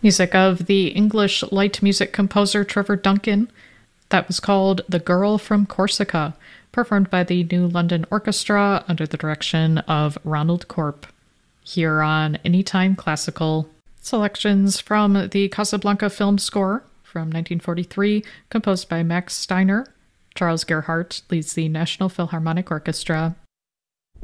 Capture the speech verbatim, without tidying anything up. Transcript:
Music of the English light music composer Trevor Duncan. That was called The Girl from Corsica, performed by the New London Orchestra under the direction of Ronald Corp. Here on Anytime Classical, selections from the Casablanca film score from nineteen forty-three, composed by Max Steiner. Charles Gerhardt leads the National Philharmonic Orchestra.